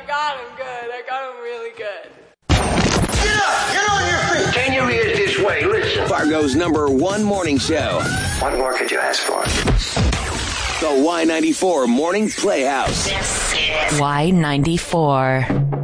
got him good. I got him really good. Get up! Get on your feet! Turn your ears this way. Listen. Fargo's #1 morning show. What more could you ask for? The Y94 Morning Playhouse. Y94.